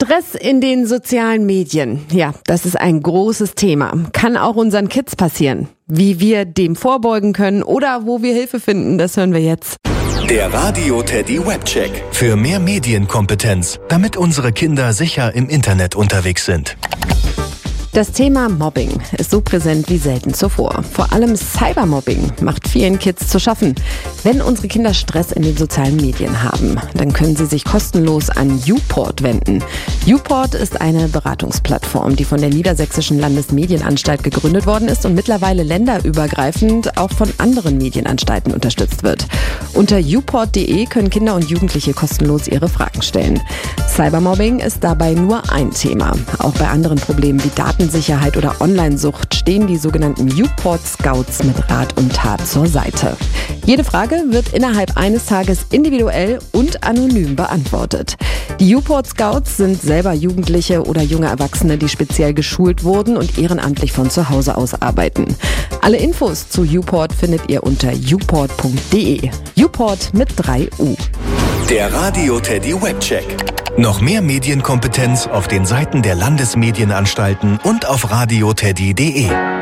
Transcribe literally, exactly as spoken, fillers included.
Stress in den sozialen Medien. Ja, das ist ein großes Thema. Kann auch unseren Kids passieren. Wie wir dem vorbeugen können oder wo wir Hilfe finden, das hören wir jetzt. Der Radio Teddy Webcheck. Für mehr Medienkompetenz, damit unsere Kinder sicher im Internet unterwegs sind. Das Thema Mobbing ist so präsent wie selten zuvor. Vor allem Cybermobbing macht vielen Kids zu schaffen. Wenn unsere Kinder Stress in den sozialen Medien haben, dann können sie sich kostenlos an YouPort wenden. YouPort ist eine Beratungsplattform, die von der Niedersächsischen Landesmedienanstalt gegründet worden ist und mittlerweile länderübergreifend auch von anderen Medienanstalten unterstützt wird. Unter youport punkt de können Kinder und Jugendliche kostenlos ihre Fragen stellen. Cybermobbing ist dabei nur ein Thema. Auch bei anderen Problemen wie Datensicherheit oder Onlinesucht stehen die sogenannten YouPort Scouts mit Rat und Tat zur Seite. Jede Frage wird innerhalb eines Tages individuell und anonym beantwortet. Die YouPort Scouts sind selber Jugendliche oder junge Erwachsene, die speziell geschult wurden und ehrenamtlich von zu Hause aus arbeiten. Alle Infos zu YouPort findet ihr unter youport punkt de. YouPort mit drei U. Der Radio Teddy Webcheck. Noch mehr Medienkompetenz auf den Seiten der Landesmedienanstalten und auf radio teddy punkt de.